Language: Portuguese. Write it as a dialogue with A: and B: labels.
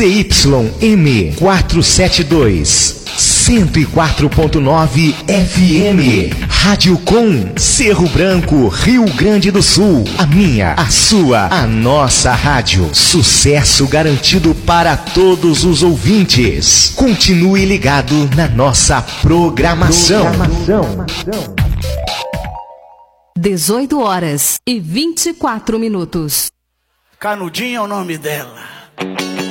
A: ZYM 472, 104.9 FM. Rádio Com, Cerro Branco, Rio Grande do Sul. A minha, a sua, a nossa rádio. Sucesso garantido para todos os ouvintes. Continue ligado na nossa programação.
B: 18h24.
C: Canudinha é o nome dela.